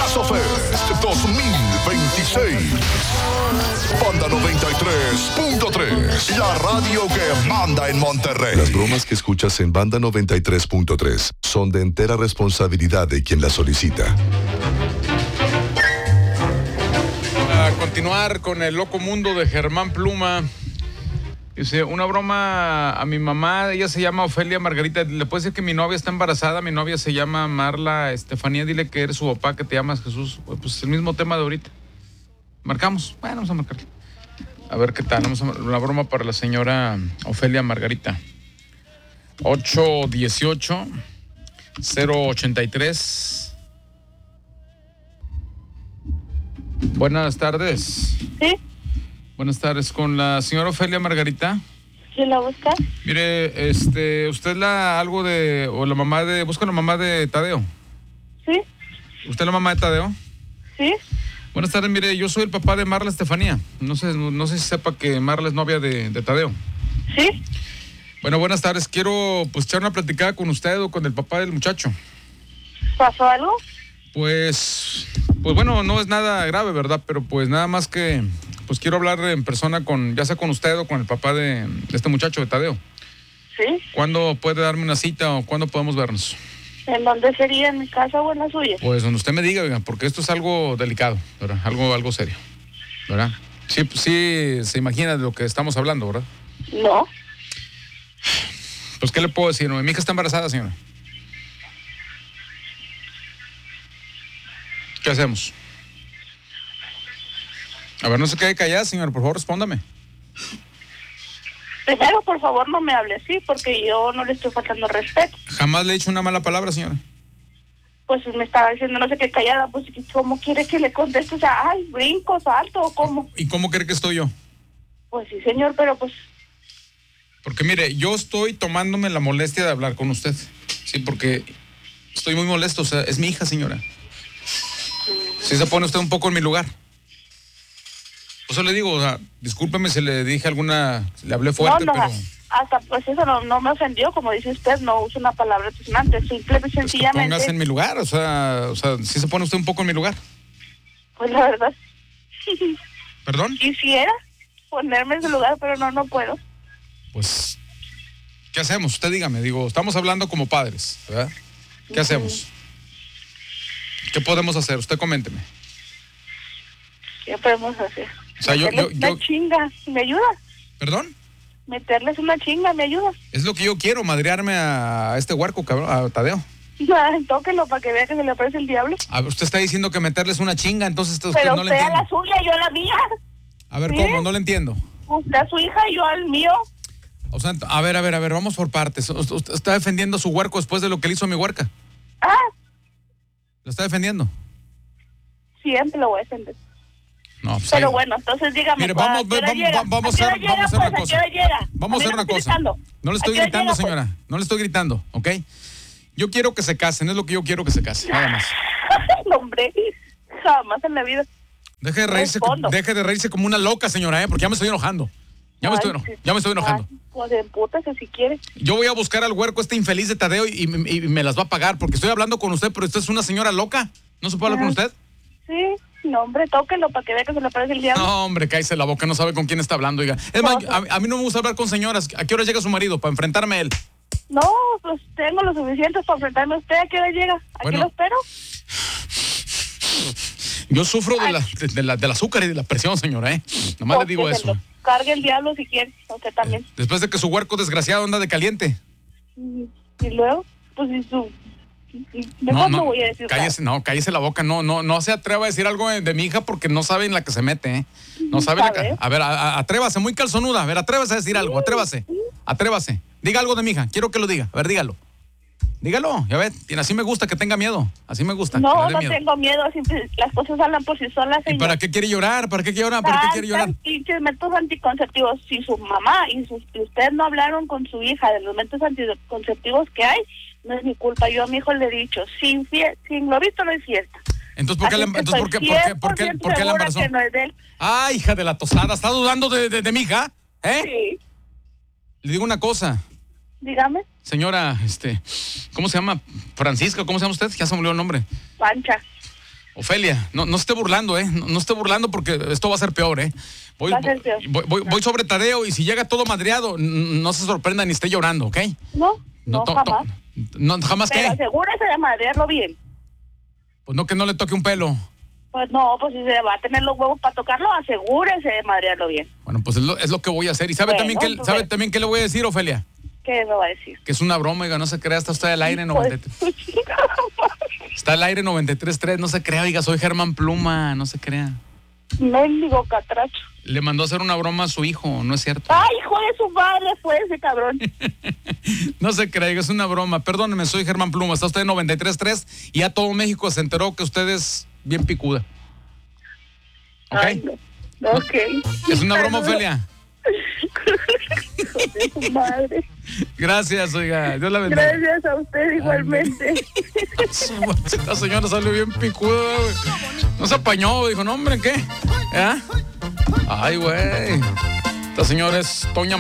Paso Fest 2026. Banda 93.3, la radio que manda en Monterrey. Las bromas que escuchas en Banda 93.3 son de entera responsabilidad de quien las solicita. A continuar con el loco mundo de Germán Pluma. Dice, una broma a mi mamá, ella se llama Ofelia Margarita. Le puedes decir que mi novia está embarazada, mi novia se llama Marla Estefanía, dile que eres su papá, que te llamas Jesús. Pues el mismo tema de ahorita. ¿Marcamos? Bueno, vamos a marcarle. A ver qué tal. Vamos a la broma para la señora Ofelia Margarita. 818-083. Buenas tardes. Sí. Buenas tardes, con la señora Ofelia Margarita. ¿Quién la busca? Mire, usted busca la mamá de Tadeo. Sí. ¿Usted es la mamá de Tadeo? Sí. Buenas tardes, mire, yo soy el papá de Marla Estefanía. No sé si sepa que Marla es novia de Tadeo. Sí. Bueno, buenas tardes, quiero echar una platicada con usted o con el papá del muchacho. ¿Pasó algo? Pues bueno, no es nada grave, ¿verdad? Pero pues nada más que, pues quiero hablar en persona ya sea con usted o con el papá de este muchacho, de Tadeo. Sí. ¿Cuándo puede darme una cita o cuándo podemos vernos? ¿En dónde sería? ¿En mi casa o en la suya? Pues donde usted me diga, oiga, porque esto es algo delicado, ¿verdad? Algo serio, ¿verdad? Sí, se imagina de lo que estamos hablando, ¿verdad? No. Pues, ¿qué le puedo decir? Mi hija está embarazada, señora. ¿Qué hacemos? A ver, no se quede callada, señor. Por favor, respóndame. Primero, por favor, no me hable así, porque yo no le estoy faltando respeto. Jamás le he dicho una mala palabra, señora. Pues me estaba diciendo no sé qué callada, pues ¿cómo quiere que le conteste? O sea, ay, brinco, salto, ¿o cómo? ¿Y cómo cree que estoy yo? Pues sí, señor, pero pues... Porque mire, yo estoy tomándome la molestia de hablar con usted. Sí, porque estoy muy molesto, o sea, es mi hija, señora. Si se pone usted un poco en mi lugar. Por eso le digo, o sea, discúlpeme si le dije le hablé fuerte, no, pero... Hasta pues eso no me ofendió, como dice usted, no uso una palabra tusnante, simple, sencillamente... Póngase en mi lugar, o sea, si se pone usted un poco en mi lugar. Pues la verdad... ¿Perdón? Quisiera ponerme en su lugar, pero no puedo. Pues, ¿qué hacemos? Usted dígame, estamos hablando como padres, ¿verdad? ¿Qué hacemos? ¿Qué podemos hacer? Usted coménteme. ¿Qué podemos hacer? O sea, una chinga, ¿me ayuda? ¿Perdón? Meterles una chinga, ¿me ayuda? Es lo que yo quiero, madrearme a este huarco, cabrón, a Tadeo. Tóquelo para que vea que se le aparece el diablo. A ver, usted está diciendo que meterles una chinga, entonces usted pero no le usted entiende. a la suya, yo a la mía. A ver, ¿sí? ¿cómo? No le entiendo. Usted a su hija y yo al mío. O sea, a ver, vamos por partes. ¿Usted está defendiendo a su huarco después de lo que le hizo a mi huarca? Ah. ¿Lo está defendiendo? Siempre lo voy a defender. No, pues pero bueno, entonces dígame. Mire, vamos a hacer una cosa. Vamos a hacer una cosa. No le estoy gritando, señora. No le estoy gritando, ¿ok? Yo quiero que se casen, es lo que yo quiero que se casen, nada más. No, hombre, jamás en la vida. Deje de reírse como una loca, señora, porque ya me estoy enojando. Ya me estoy enojando. Pues empútese si quiere. Yo voy a buscar al huerco este infeliz de Tadeo y me las va a pagar, porque estoy hablando con usted, pero usted es una señora loca. ¿No se puede hablar con usted? Sí. No, hombre, tóquelo para que vea que se le aparece el diablo. No, hombre, cállese la boca, no sabe con quién está hablando, oiga. Es más, a mí no me gusta hablar con señoras. ¿A qué hora llega su marido para enfrentarme a él? No, pues tengo lo suficiente para enfrentarme a usted. ¿A qué hora llega? ¿Aquí lo espero? Yo sufro del azúcar y de la presión, señora, Nomás le digo eso. Cargue el diablo si quiere, usted también. Después de que su huerco desgraciado anda de caliente. Y luego, pues si su... Mejor no voy a decir cállese la boca, no se atreva a decir algo de mi hija porque no sabe en la que se mete, No sabe a ver, atrévase, muy calzonuda, a ver, atrévase a decir algo, atrévase. Diga algo de mi hija, quiero que lo diga, a ver, dígalo, ya ves, así me gusta que tenga miedo, así me gusta. No tengo miedo, las cosas hablan por sí solas. ¿Y para qué quiere llorar? ¿Para qué quiere llorar? Pinches métodos anticonceptivos, si su mamá y usted no hablaron con su hija de los métodos anticonceptivos que hay, no es mi culpa. Yo a mi hijo le he dicho, sin lo visto no es fiesta. Entonces, ¿por qué la embarazó? No es de él. Ah, hija de la tosada, ¿está dudando de mi hija? Sí. Le digo una cosa. Dígame. Señora, ¿cómo se llama? Francisca, ¿cómo se llama usted? Ya se me olvidó el nombre. Pancha. Ofelia, no esté burlando, ¿eh? No esté burlando porque esto va a ser peor, ¿eh? Voy sobre Tadeo y si llega todo madreado, no se sorprenda ni esté llorando, ¿ok? No, jamás. No, jamás. Pero ¿qué? asegúrese de madrearlo bien. Pues no, que no le toque un pelo. Pues no, pues si se va a tener los huevos para tocarlo, asegúrese de madrearlo bien. Bueno, pues es lo que voy a hacer. ¿Y sabe también qué le voy a decir, Ofelia? ¿Qué me va a decir? Que es una broma, oiga, no se crea, está usted al aire 93. Está al aire 93.3, no se crea, oiga, soy Germán Pluma, no se crea. Mendigo catracho. Le mandó a hacer una broma a su hijo, ¿no es cierto? ¡Ay, hijo de su madre! Fue ese cabrón. No se crea, es una broma. Perdóneme, soy Germán Pluma, está usted en 93.3 y ya todo México se enteró que usted es bien picuda. ¿Ok? Ay, no. Ok. Es una broma, Ofelia. Hijo de su madre. Gracias, oiga. Dios la bendiga. Gracias a usted igualmente. Esta señora salió bien picuda, güey. No se apañó, dijo, no, hombre, ¿qué? ¿Eh? Ay, güey. Esta señora es Toña